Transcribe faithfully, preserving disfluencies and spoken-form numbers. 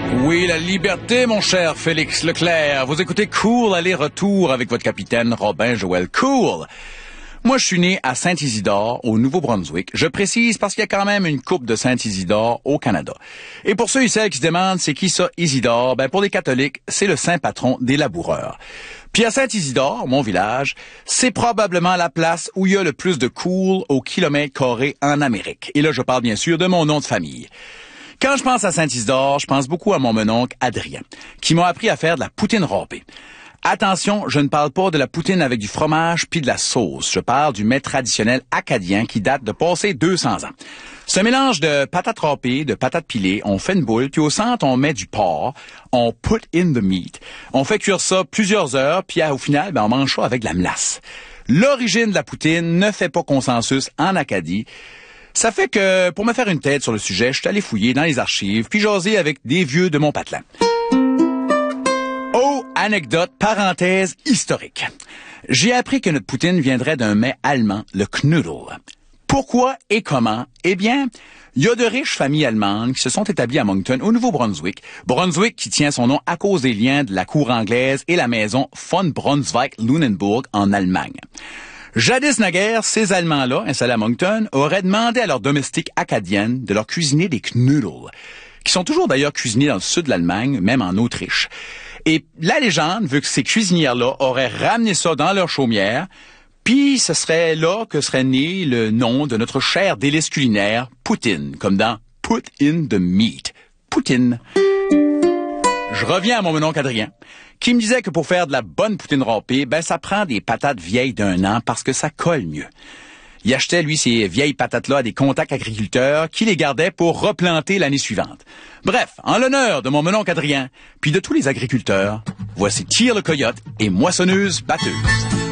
Oui, la liberté, mon cher Félix Leclerc. Vous écoutez Cool aller-retour avec votre capitaine Robin Joël Cool. Moi, je suis né à Saint-Isidore, au Nouveau-Brunswick. Je précise parce qu'il y a quand même une coupe de Saint-Isidore au Canada. Et pour ceux et celles qui se demandent c'est qui ça, Isidore, ben pour les catholiques, c'est le saint patron des laboureurs. Puis à Saint-Isidore, mon village, c'est probablement la place où il y a le plus de cool au kilomètre carré en Amérique. Et là, je parle bien sûr de mon nom de famille. Quand je pense à Saint-Isidore, je pense beaucoup à mon mononcle Adrien, qui m'a appris à faire de la poutine râpée. Attention, je ne parle pas de la poutine avec du fromage puis de la sauce. Je parle du mets traditionnel acadien qui date de passer deux cents ans. C'est un mélange de patates râpées, de patates pilées, on fait une boule, puis au centre, on met du porc, on put in the meat. On fait cuire ça plusieurs heures, puis au final, ben, on mange ça avec de la melasse. L'origine de la poutine ne fait pas consensus en Acadie. Ça fait que, pour me faire une tête sur le sujet, je suis allé fouiller dans les archives, puis jaser avec des vieux de mon patelin. Oh, anecdote, parenthèse historique. J'ai appris que notre poutine viendrait d'un mets allemand, le Knödel. Pourquoi et comment? Eh bien, il y a de riches familles allemandes qui se sont établies à Moncton, au Nouveau-Brunswick. Brunswick qui tient son nom à cause des liens de la cour anglaise et la maison von Brunswick-Lunenburg en Allemagne. Jadis naguère, ces Allemands-là, installés à Moncton, auraient demandé à leurs domestiques acadiennes de leur cuisiner des Knödel, qui sont toujours d'ailleurs cuisinés dans le sud de l'Allemagne, même en Autriche. Et la légende veut que ces cuisinières-là auraient ramené ça dans leur chaumière, puis ce serait là que serait né le nom de notre cher délice culinaire, poutine, comme dans Put in the meat. Poutine. Je reviens à mon mononcle Adrien, qui me disait que pour faire de la bonne poutine râpée, ben ça prend des patates vieilles d'un an parce que ça colle mieux. Il achetait, lui, ces vieilles patates-là à des contacts agriculteurs qui les gardaient pour replanter l'année suivante. Bref, en l'honneur de mon mononcle Adrien, puis de tous les agriculteurs, voici Tire le coyote et moissonneuse batteuse.